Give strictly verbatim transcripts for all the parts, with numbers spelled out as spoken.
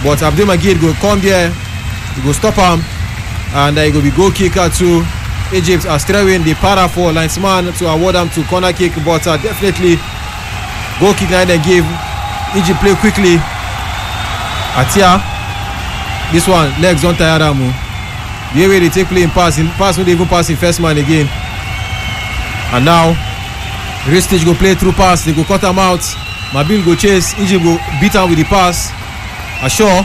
but Abdul Magid go come there, he go stop him, and uh, he go be goal kicker to Egypt as throwing the para for linesman to award him to corner kick, but uh, definitely goal kick now they give Egypt play quickly. Atia, this one legs don't tire them. The way they take play in pass, in pass will even pass in first man again. And now Ristage go play through pass, they go cut him out. Mabil go chase, Egypt go beat him with the pass. Ashore,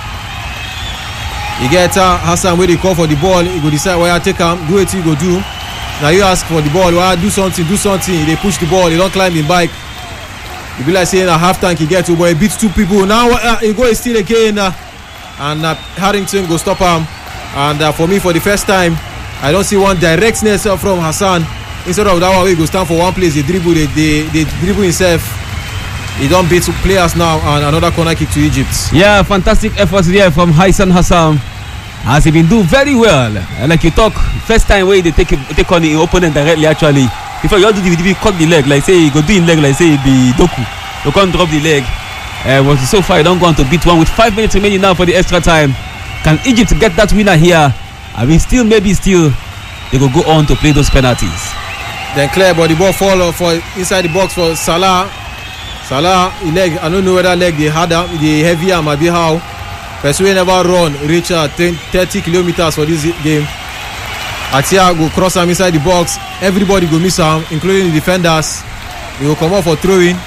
you get uh, Hassan where they call for the ball, he go decide where I take him, do what you go do. Now you ask for the ball, well, do something, do something. They push the ball, they don't climb the bike. You be like saying a half tank he get to, but he beats two people. Now uh, he go still again, uh, and uh, Harrington go stop him. And uh, for me, for the first time, I don't see one directness uh, from Hassan. Instead of that one, he go stand for one place, they dribble, they, they, they dribble himself. He don't beat players now, and another corner kick to Egypt. Yeah, fantastic efforts there from Hassan Hassan. Has he been doing very well. Like you talk, first time where they take take on the opponent directly actually. Before you all do the video, cut the leg, like say he go do in leg, like say he be Doku. You can't drop the leg. Uh, but so far, you don't go on to beat one with five minutes remaining now for the extra time. Can Egypt get that winner here? I mean, still, maybe still, they will go on to play those penalties. Then clear, but the ball fall for inside the box for Salah. Salah, the leg, I don't know whether leg they had the heavier, maybe how. Pesue never run, reach uh, thirty kilometers for this game. Atia go cross him inside the box. Everybody go miss him, including the defenders. He will come out for throwing.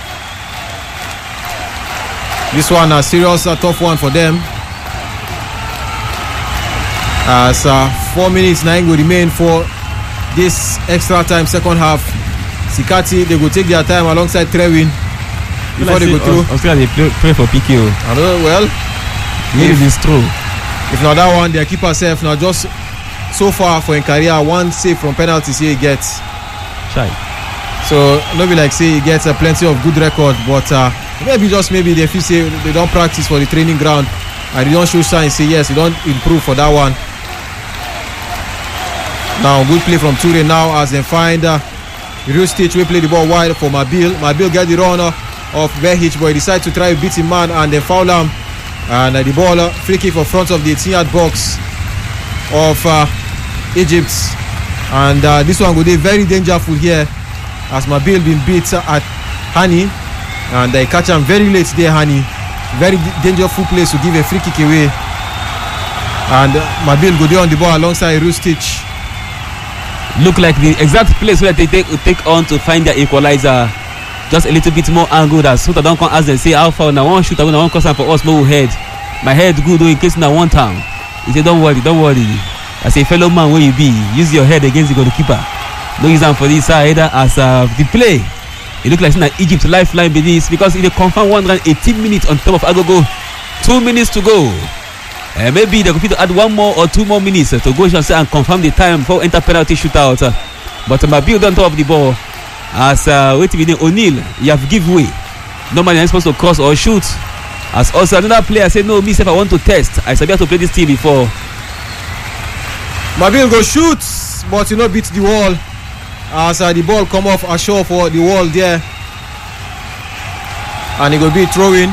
This one a serious, a tough one for them. As uh, four minutes nine will remain for this extra time, second half. Sikati, they will take their time alongside Trewin before like they go through. Australia, they play, play for P K O. I know, well, maybe if, it's true. If not that one, their keeper self now just so far for in career one save from penalties here he gets. Shy. So not be like say he gets a uh, plenty of good record, but uh, maybe just maybe they feel say they don't practice for the training ground and they don't show signs. Say yes, they don't improve for that one. Now good play from Toure now as they find uh, Real Stitch will play the ball wide for Mabil. Mabil get the runner of Behich, but he decides to try to beat him man and then foul him. And uh, the ball uh, free kick for front of the eighteen yard box of uh, Egypt. And uh, this one will be very dangerous here as Mabil been beat uh, at Hani. And they catch him very late there, Hani. Very d- dangerous place to give a free kick away. And uh, Mabil go there on the ball alongside Real Stitch. Look like the exact place where they take take on to find their equalizer. Just a little bit more angled as so that don't come ask them say how far now one shoot and one custom for us no head. My head good though in case now one time. He said don't worry, don't worry. As a fellow man where you be, use your head against the goalkeeper. No reason for this side uh, as uh, the play. It look like it's not Egypt lifeline be this because it confirm one hundred eighteen minutes on top of Agogo. Two minutes to go. Uh, maybe they could add one more or two more minutes uh, to go and confirm the time for enter penalty shootout. Uh, but uh, Mabil on top of the ball. As uh, wait a minute, O'Neal, you have give way. Normally I'm supposed to cross or shoot. As also another player said, no, me if I want to test. I said I have to play this team before. Mabil go shoot, but you know beat the wall. As uh, the ball come off ashore for the wall there. And he will be throwing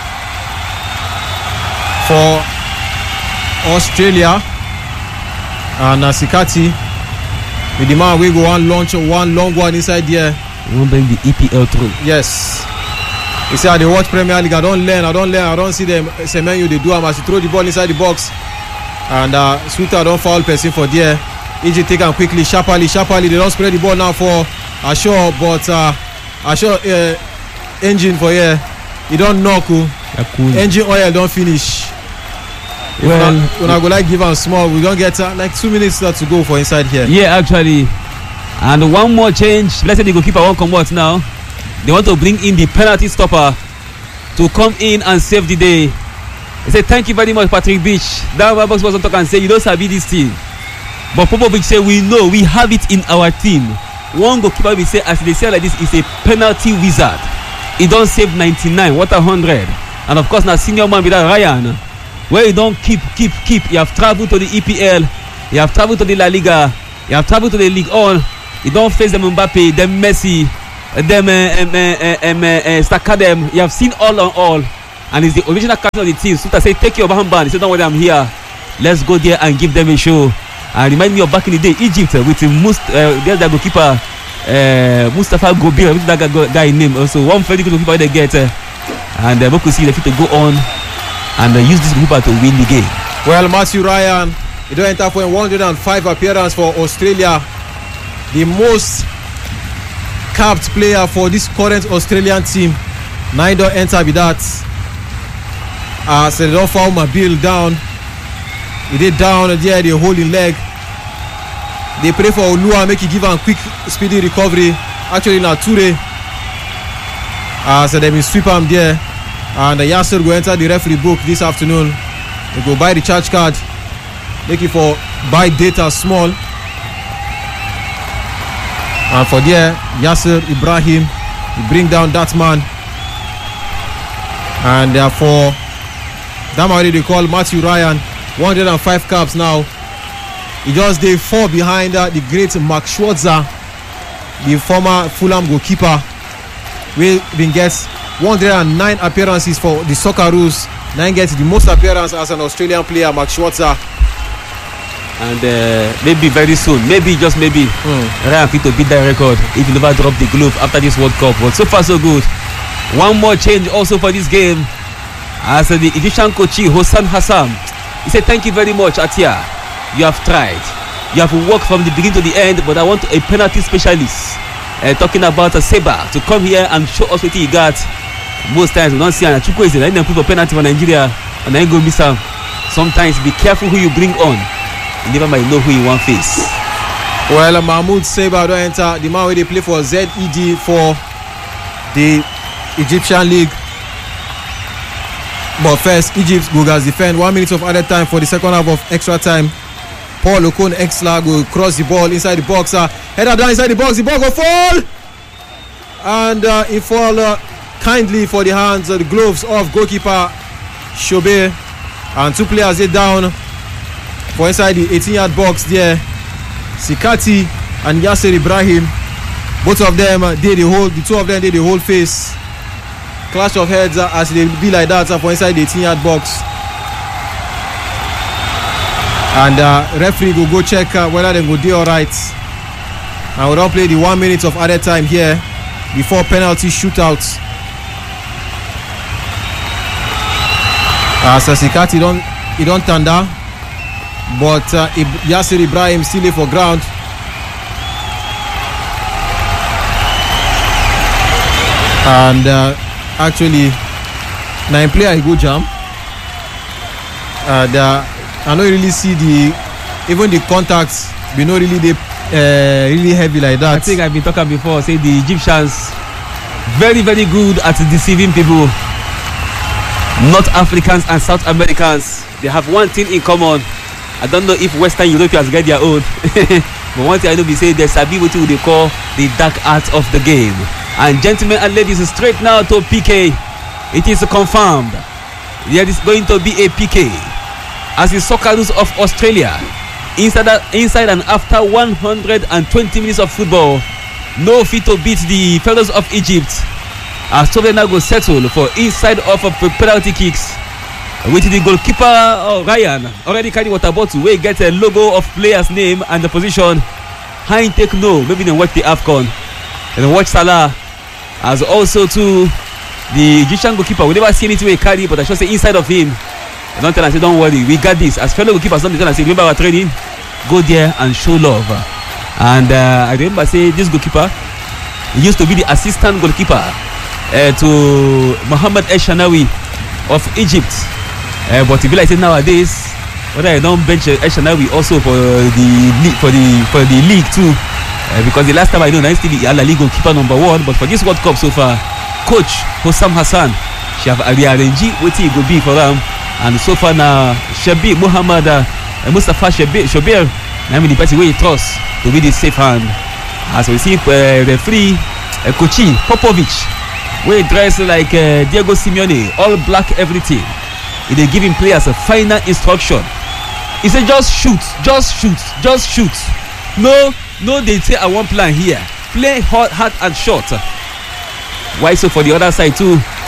for Australia. And uh, Sikati with the man we go on launch one long one inside there. We won't bring the E P L through. Yes. He said I dey watch Premier League. I don't learn. I don't learn. I don't see them. Semenyo they do them as he throw the ball inside the box. And uh, Suter don't foul person for there. Egypt take him quickly, sharply, sharply. They don't spread the ball now for Ashore, but uh, Ashore uh, engine for here. He don't knock. Cool. Engine oil don't finish. Well, when I go like give him small, we don't get uh, like two minutes to go for inside here. Yeah, actually. And one more change. Let's say the goalkeeper won't come out now. They want to bring in the penalty stopper to come in and save the day. They say thank you very much, Patrick Beach. That box was on talk and say you don't sabi this team. But Popovic say we know we have it in our team. One goalkeeper will say as they say like this is a penalty wizard. He don't save ninety-nine, what a hundred. And of course now senior man with that Ryan. Where you don't keep, keep, keep. You have traveled to the E P L. You have traveled to the La Liga. You have traveled to the League On. You don't face them Mbappe, them Messi, them uh, um, uh, um, uh, Stakadem. You have seen all on all. and he's the original captain of the team. Suta said, take your band. He said, don't worry, I'm here. Let's go there and give them a show. And remind me of back in the day, Egypt with the most uh, there's the goalkeeper uh, Mustafa Gobir, which that guy name also one very good goalkeeper they get, uh, and uh, we could see the fit to go on and uh, use this goalkeeper to win the game. Well, Matthew Ryan, he don't enter for a one hundred five appearance for Australia, the most capped player for this current Australian team. Nine don't enter with that. As uh, they don't foul Mabil down. He did down there, the holding leg. They pray for Olua, make he give a quick, speedy recovery. Actually, now Toure. Uh, so they will sweep him there. And uh, Yasser will enter the referee book this afternoon. They go buy the charge card. Make it for buy data small. And for there, Yasser Ibrahim, he bring down that man. And therefore, that man they call Matthew Ryan. one hundred five caps now. He just did four behind uh, the great Mark Schwarzer, the former Fulham goalkeeper. We been gets one hundred nine appearances for the Socceroos. Nine gets the most appearances as an Australian player, Mark Schwarzer. And uh, maybe very soon, maybe just maybe, mm. Ryan fit to beat that record if he never drop the glove after this World Cup. But so far so good. One more change also for this game, as uh, the Egyptian coach Hossan Hassan. He said, thank you very much, Atia. You have tried. You have worked from the beginning to the end, but I want a penalty specialist. Uh, talking about a Seba to come here and show us what he got. Most times we don't see an Chukwueze. I didn't put a penalty for Nigeria and I go miss him. Sometimes be careful who you bring on. You never might know who you want face. Well, uh, Mahmoud Seba don't enter. The man where they play for Z E D for the Egyptian League. But first, Egypt go guys defend. One minute of added time for the second half of extra time. Paul Okon Exla will cross the ball inside the box. Uh, header down inside the box. The ball will fall. And uh, it fall uh, kindly for the hands, uh, the gloves of goalkeeper Shobe. And two players are down for inside the eighteen-yard box there. Sikati and Yasser Ibrahim. Both of them uh, did the whole, the two of them did the whole face. Clash of heads uh, as they be like that uh, for inside the eighteen-yard box. And uh, referee will go check uh, whether they go do alright. And we don't play the one minute of added time here before penalty shootout. Uh, Sasikati don't he don't thunder, but uh, Yasser Ibrahim still lay for ground. And uh, actually, nine player he go jam. And uh, I don't really see the even the contacts. We not really they uh, really heavy like that. I think I've been talking before. Say the Egyptians very very good at deceiving people. North Africans and South Americans, they have one thing in common. I don't know if Western Europeans get their own, but one thing I know we say there's a bit what they call the dark art of the game. And gentlemen and ladies, straight now to P K. It is confirmed there is going to be a P K as the Socceroos of Australia inside, inside and after one hundred twenty minutes of football. No fit to beat the fellows of Egypt. Australia now go settle for inside of a penalty kicks with the goalkeeper oh, Ryan already carrying water bottle where he gets a logo of player's name and the position. High take no, maybe they watch the AFCON and watch Salah as also to the Egyptian goalkeeper. We never see anything we carry, but I should say inside of him. I don't tell and say don't worry, we got this. As fellow goalkeepers, don't tell and say remember our training, go there and show love. And uh, I remember say this goalkeeper, he used to be the assistant goalkeeper Uh, to Mohamed El Shanawi of Egypt, uh, but if you like say nowadays, whether I don't bench El Shanawi also for the league, for the for the league too, uh, because the last time I know, I still be Al League goalkeeper number one. But for this World Cup so far, coach Hossam Hassan, she have rearranged what he go be for them, and so far now Shabi Muhammad uh, Mustafa Shabi Shober, I mean the person where he trust to be the safe hand. As we see uh, referee uh, Kochi Popovic, we dress like uh, Diego Simeone, all black everything. They giving players a final instruction. He said just shoot, just shoot, just shoot. No, no, they say I want plan here. Play hard, hard and short. Why so for the other side too?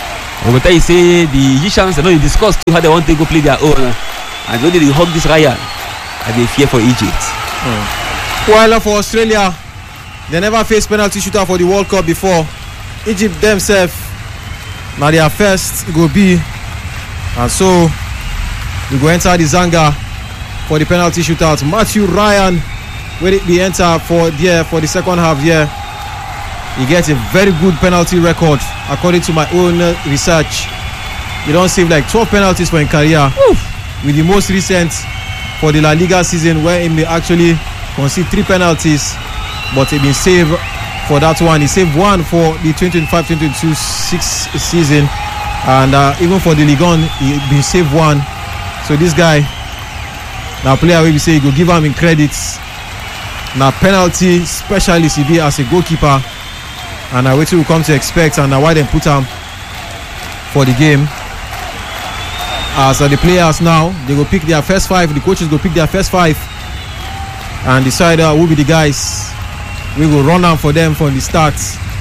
I will tell you say the Egyptians they don't discuss too how they want to go play their own, and they only hug this Ryan, and they fear for Egypt. Mm. Well, for Australia, they never faced penalty shootout for the World Cup before. Egypt themselves, now their first go be, and so we go enter the Zanga for the penalty shootout. Matthew Ryan will be enter for there for the second half here. He gets a very good penalty record according to my own research. He don't save like twelve penalties for his career. Oof. With the most recent for the La Liga season where he may actually concede three penalties, but he been saved for that one. He saved one for the twenty twenty-five twenty twenty-two six season, and uh, even for the Ligue one he been saved one. So this guy now player will be say he go give him in credits. Now penalty specialist he be as a goalkeeper, and I wait till we come to expect, and now why they put him for the game. As uh, the players now they go pick their first five, the coaches go pick their first five and decide uh, who be the guys we will run out for them from the start.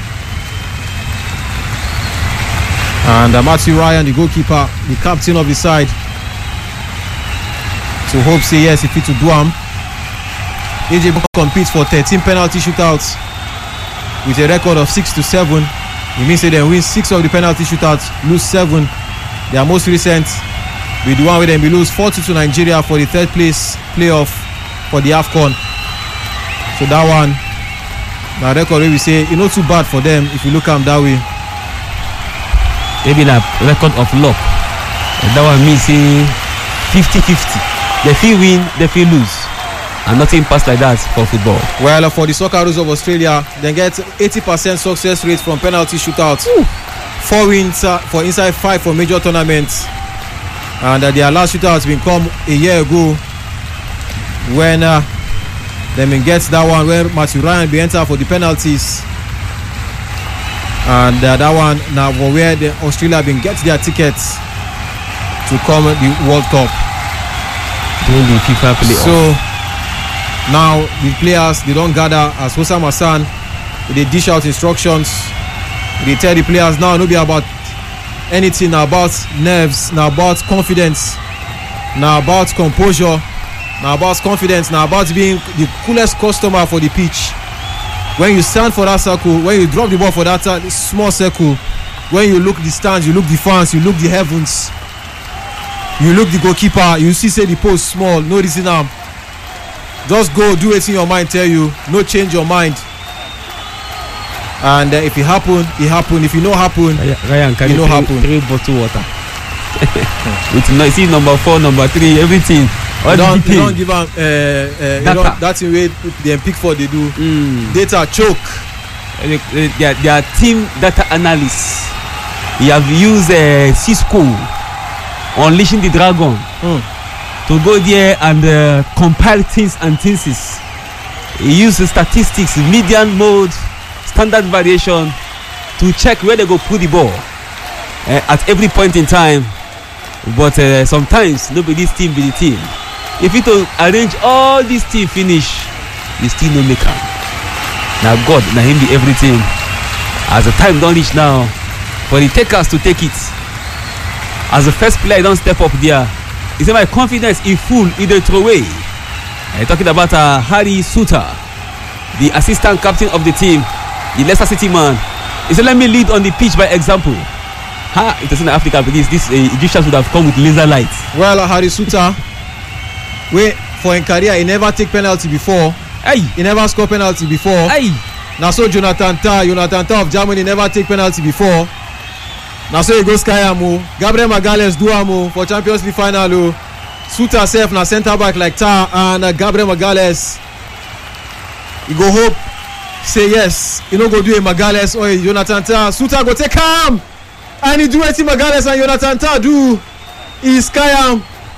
And uh, Matthew Ryan, the goalkeeper, the captain of the side, to hope say yes if it to do him. Egypt competes for thirteen penalty shootouts with a record of six to seven. It means that they win six of the penalty shootouts, lose seven. Their most recent with the one where they lose four two to Nigeria for the third place playoff for the AFCON. So that one, my record we say it's not too bad for them if you look at them that way. Maybe a record of luck. And that one means say fifty fifty. They feel win, they feel lose. And nothing pass like that for football. Well, for the Socceroos of Australia, they get eighty percent success rate from penalty shootouts. Ooh. Four wins uh, for inside five for major tournaments. And uh, their last shootout has been come a year ago when uh, they may get that one where Matthew Ryan be enter for the penalties. And uh, that one now for where the Australia been get their tickets to come the World Cup. During the FIFA playoff. So now the players they don't gather as Hosam Hassan, they dish out instructions. They tell the players now no be about anything, now about nerves, now about confidence, now about composure, now about confidence, now about being the coolest customer for the pitch. When you stand for that circle, when you drop the ball for that uh, small circle, when you look the stands, you look the fans, you look the heavens, you look the goalkeeper, you see say the post small, no reason now. Just go do it in your mind tell you, no change your mind. And uh, if it happen, it happen. If it no happen, Ryan, can it you no three, happen. Three bottle water. With no, see number four, number three, everything. You don't, you don't give them uh, uh, you don't, that's the way they pick for they do. Mm. Data choke. They, they, they, are, they are team data analysts. You have used uh, Cisco, Unleashing the Dragon, mm. to go there and uh, compile things and things. He uses statistics, median mode, standard variation to check where they go put the ball uh, at every point in time. But uh, sometimes nobody's team be the team. If you to arrange all this team finish, you still no make am. Now God, now him be everything. As the time don't reach now for the takers to take it. As the first player don't step up there, he said my confidence is full in the throw away. I'm talking about uh, Harry Suter, the assistant captain of the team, the Leicester City man. He said let me lead on the pitch by example. Ha, it is in Africa because this uh, Egyptians would have come with laser lights. Well, uh, Harry Suter, wait for his career, he never take penalty before. Hey. He never score penalty before. Hey. Now so Jonathan Tah, Jonathan Tah of Germany never take penalty before. Now so he goes Skyamo. Gabriel Magalhaes do amo for Champions League final. Suter self na centre back like Tah and uh, Gabriel Magalhaes. He go hope say yes. He no go do a Magalhaes or a Jonathan Tah. Suter go take him. And he do wetin Magalhaes and Jonathan Tah do. He sky am.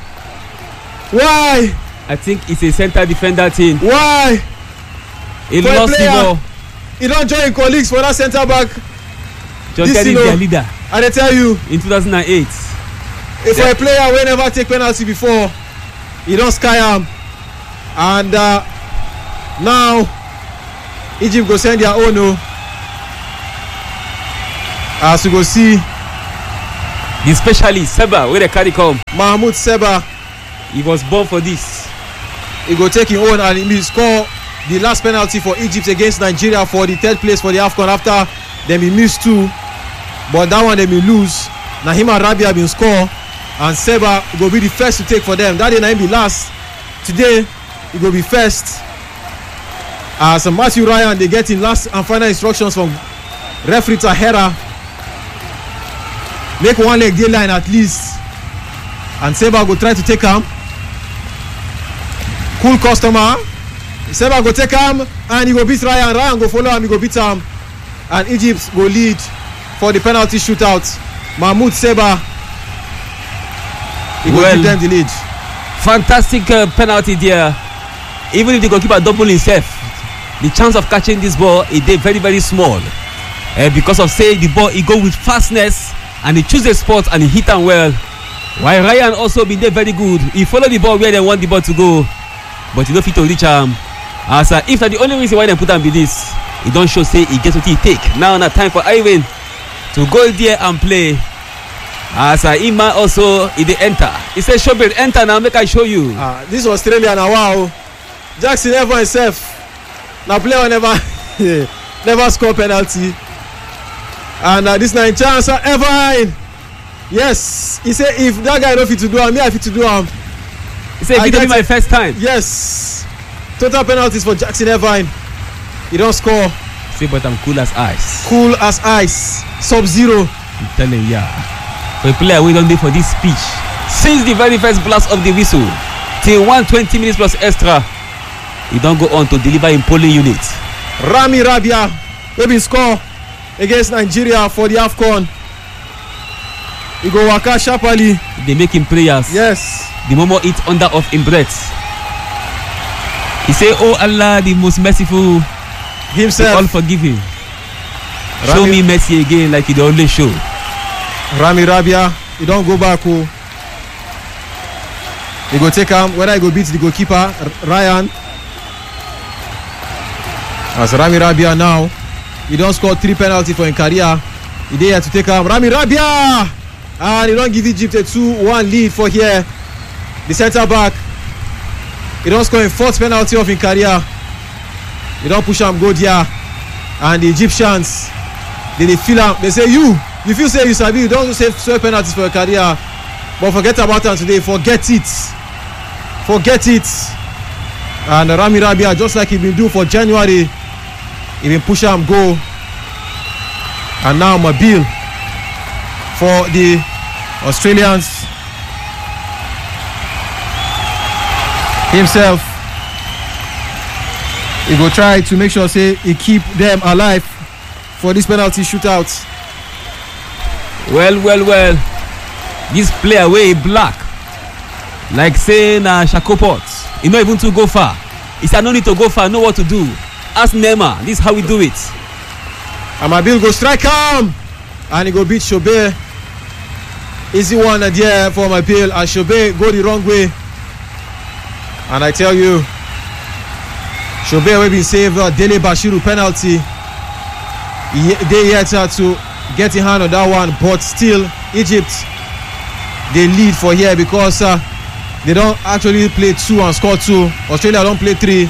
Why? I think it's a centre defender thing. Why? He for lost the ball. He don't join colleagues for that centre back. John Terry is their leader. I dey tell you. In two thousand eight. If yeah. For a player wey never take penalty before, he don't sky am. And uh, now Egypt go send their own. Oh. As you go see, The specialist Seba where they carry come. Mahmoud Seba. He was born for this. He go take him own and he score the last penalty for Egypt against Nigeria for the third place for the AFCON after them he missed two. But that one they may lose. Naim Arabia been score and Seba go be the first to take for them. That day Naim be last. Today he go be first. As Matthew Ryan they get in last and final instructions from referee Tahera. Make one leg day line at least. And Seba go try to take him. Cool customer. Seba go take him and he go beat Ryan. Ryan go follow him, he go beat him. And Egypt go lead for the penalty shootout. Mahmoud Seba he go well, give them the lead. Fantastic uh, penalty there. Even if the goalkeeper double himself, the chance of catching this ball is very very small. Uh, because of say the ball he go with fastness and he choose the spot and he hit him well. While Ryan also been there very good. He follow the ball where they want the ball to go, but he don't fit to reach him. As uh, if that the only reason why they put him be this, he don't show say he gets what he take. Now na time for Ivan to go there and play. As uh, Ima also he dey enter. He said Shobir enter now make I show you. Ah, this Australia now wow. Jackson Evans himself. Now player never never score penalty. And uh, this nine chance uh, Evan. Yes, he said if that guy don't fit to do him, me I fit to do him. He said it will be my first time. Yes. Total penalties for Jackson Evans. He don't score. Say but I'm cool as ice. Cool as ice. Sub-zero. I'm telling you. For a player we don't do for this speech. Since the very first blast of the whistle till one hundred twenty minutes plus extra, he don't go on to deliver in polling unit. Rami Rabia we been score against Nigeria for the AFCON. He go waka sharply. They make him prayers. Yes. The moment it's under of him breath. He say, oh Allah, the most merciful, himself all forgive him. Rami, show me mercy again like he always show. Rami Rabia, he don't go back. Oh. He go take him. Whether he go beat the goalkeeper Ryan. As Rami Rabia now, he don't score three penalty for his career. He there to take him. Rami Rabia, and he don't give Egypt a two one lead for here. The centre back. He don't score a fourth penalty of his career. He don't push him go there. And the Egyptians, they, they feel him. They say, you, if you say you sabi, you don't save twelve penalties for your career. But forget about him today. Forget it. Forget it. And Rami Rabia, just like he been doing for January, he been push him go. And now Mabil for the Australians. Himself, he go try to make sure say he keep them alive for this penalty shootout. Well, well, well. This player way black, like saying uh, Shakopot. He not even to go far. He said no need to go far. Know what to do. Ask Neymar. This is how we do it. Amabil go strike him, and he go beat Shobe. Easy one there for Amabil, and Shobe go the wrong way. And I tell you, Shobe will be saved uh, Dele Bashiru penalty. He, they yet uh, to get a hand on that one, but still Egypt they lead for here because uh, they don't actually play two and score two. Australia don't play three,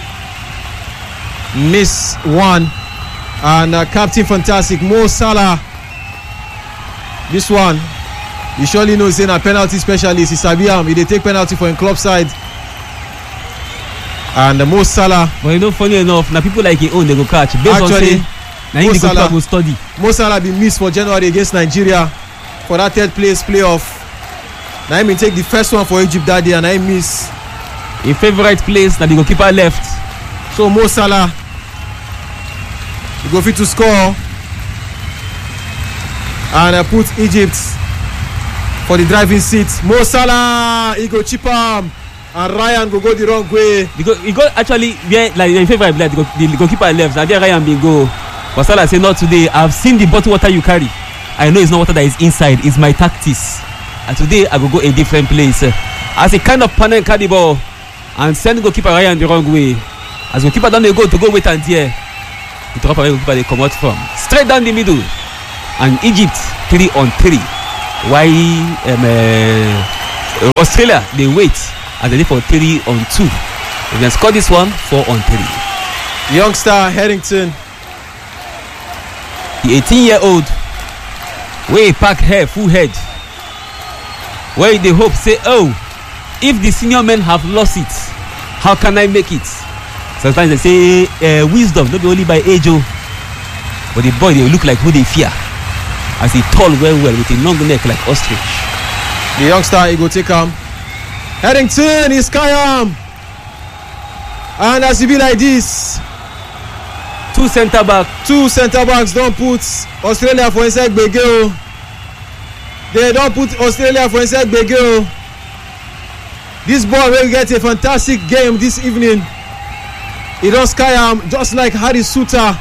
miss one, and uh, Captain Fantastic Mo Salah. This one, you surely know he's a penalty specialist. He sabi am. He dey take penalty for him club side. And uh, Mo Salah. But you know, funny enough, now people like his own they go catch. Based Actually, on say, now him the goalkeeper go study. Mo Salah been missed for January against Nigeria for that third place playoff. Now him take the first one for Egypt that day, and I miss. A favourite place that the goalkeeper left. So Mo Salah, he go fit to score, and I uh, put Egypt for the driving seat. Mo Salah, he go chip him. And Ryan go go the wrong way. Because he go actually where like in favour of like, the, the goalkeeper left. And there Ryan bin go. But Salah say not today. I've seen the bottle water you carry. I know it's not water that is inside. It's my tactics. And today I go go a different place. As a kind of panel carry ball and send goalkeeper Ryan the wrong way. As goalkeeper don't they go to go wait and there. The drop away goalkeeper they come out from straight down the middle. And Egypt three on three. why um, uh, Australia they wait as they did for three on two. If they score this one, four on three. Youngster Headington, the eighteen year old, way pack hair full head, where they hope say, oh, if the senior men have lost it, how can I make it? Sometimes they say uh, wisdom not only by age, oh, but the boy they look like who they fear, as he tall well well with a long neck like ostrich. the youngster he go take him. Headington is Kayam, and as he be like this, two centre back, two centre backs don't put Australia for inside gbege. They don't put Australia for inside gbege. This boy will get a fantastic game this evening. He does Kayam just like Harry Suter,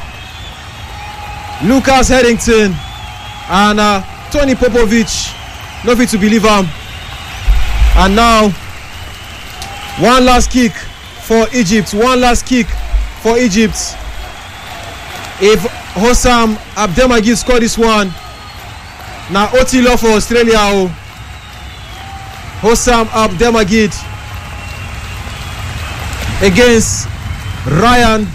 Lucas Headington, and uh, Tony Popovic. Nothing to believe him. And now, one last kick for Egypt. One last kick for Egypt. If Hossam Abdelmajid score this one, now Otilo for Australia. Oh. Hossam Abdelmajid against Ryan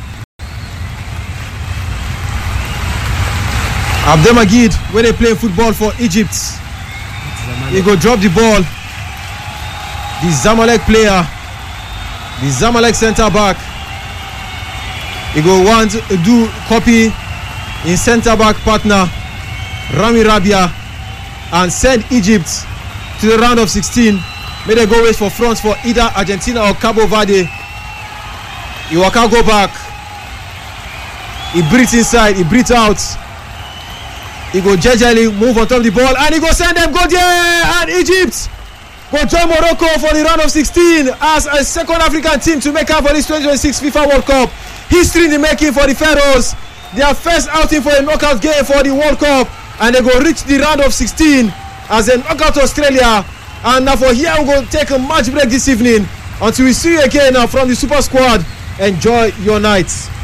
Abdelmajid when they play football for Egypt. He go drop the ball. The Zamalek player, the Zamalek centre back, he go want to do copy in centre back partner Rami Rabia and send Egypt to the round of sixteen. May they go wait for France for either Argentina or Cabo Verde. He waka go back. He breathes inside, he breathes out. He go jejely move on top of the ball and he go send them go there, and Egypt go join Morocco for the round of sixteen as a second African team to make up for this twenty twenty-six FIFA World Cup. History in the making for the Pharaohs. Their first outing for a knockout game for the World Cup, and they go reach the round of sixteen as they knock out Australia. And now for here we go take a match break this evening until we see you again now from the Super Squad. Enjoy your night.